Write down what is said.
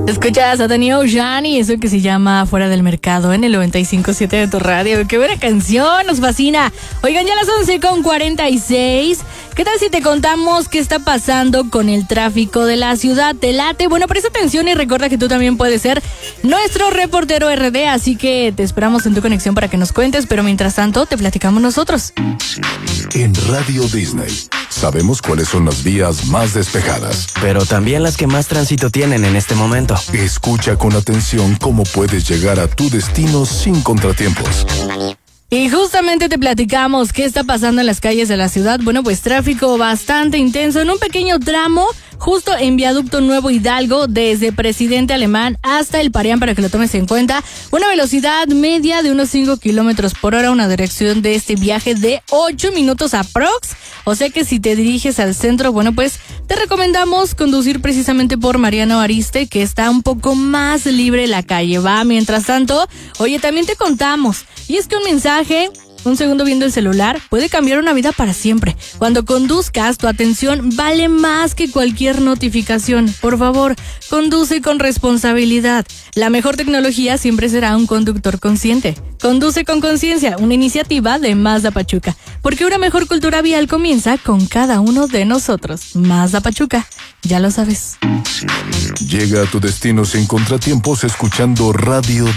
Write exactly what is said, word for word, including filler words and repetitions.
Escuchas a Danny Ocean y eso que se llama Fuera del Mercado en el noventa y cinco punto siete de tu radio. ¡Qué buena canción! Nos fascina. Oigan, ya las once con cuarenta y seis. ¿Qué tal si te contamos qué está pasando con el tráfico de la ciudad? ¿Te late? Bueno, presta atención y recuerda que tú también puedes ser nuestro reportero R D, así que te esperamos en tu conexión para que nos cuentes, pero mientras tanto te platicamos nosotros. En Radio Disney sabemos cuáles son las vías más despejadas, pero también las que más tránsito tienen en este momento. Escucha con atención cómo puedes llegar a tu destino sin contratiempos. Y justamente te platicamos qué está pasando en las calles de la ciudad. Bueno, pues tráfico bastante intenso en un pequeño tramo justo en Viaducto Nuevo Hidalgo, desde Presidente Alemán hasta El Parián, para que lo tomes en cuenta. Una velocidad media de unos cinco kilómetros por hora, una dirección de este viaje de ocho minutos aprox. O sea que si te diriges al centro, bueno, pues te recomendamos conducir precisamente por Mariano Ariste, que está un poco más libre la calle, ¿va? Mientras tanto, oye, también te contamos, y es que un mensaje, un segundo viendo el celular, puede cambiar una vida para siempre. Cuando conduzcas, tu atención vale más que cualquier notificación. Por favor, conduce con responsabilidad. La mejor tecnología siempre será un conductor consciente. Conduce con conciencia, una iniciativa de Mazda Pachuca. Porque una mejor cultura vial comienza con cada uno de nosotros. Mazda Pachuca, ya lo sabes. Llega a tu destino sin contratiempos escuchando Radio